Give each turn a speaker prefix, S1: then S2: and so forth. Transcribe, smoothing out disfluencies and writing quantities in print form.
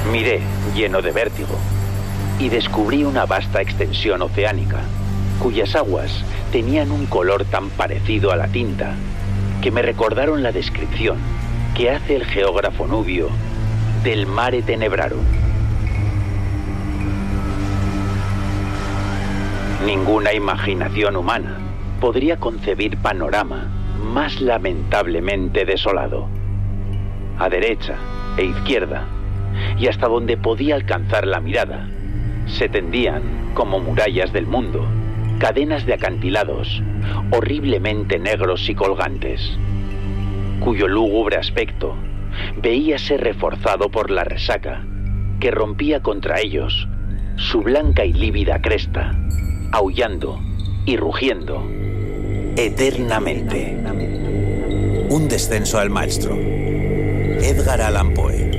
S1: Miré, lleno de vértigo, y descubrí una vasta extensión oceánica, cuyas aguas tenían un color tan parecido a la tinta, que me recordaron la descripción que hace el geógrafo nubio del Mare Tenebrarum. Ninguna imaginación humana podría concebir panorama más lamentablemente desolado. A derecha e izquierda, y hasta donde podía alcanzar la mirada, se tendían, como murallas del mundo, cadenas de acantilados horriblemente negros y colgantes, cuyo lúgubre aspecto veíase reforzado por la resaca que rompía contra ellos su blanca y lívida cresta, aullando y rugiendo eternamente.
S2: Un descenso al maelstrom. Edgar Allan Poe.